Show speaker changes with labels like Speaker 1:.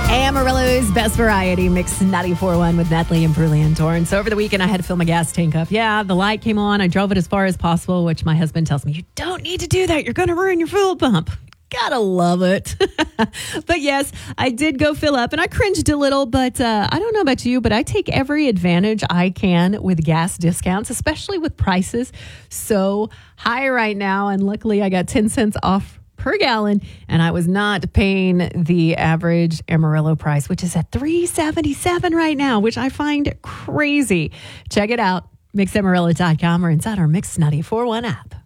Speaker 1: Amarillo's Best Variety Mix 94.1 with Natalie and Bruley and Torrance. So over the weekend, I had to fill my gas tank up. Yeah, the light came on. I drove it as far as possible, which my husband tells me, you don't need to do that. You're going to ruin your fuel pump. Gotta love it. But yes, I did go fill up and I cringed a little, but I don't know about you, but I take every advantage I can with gas discounts, especially with prices so high right now. And luckily I got 10 cents off per gallon and I was not paying the average Amarillo price, which is at $3.77 right now, which I find crazy. Check it out, mixamarillo.com or inside our Mix 94.1 app.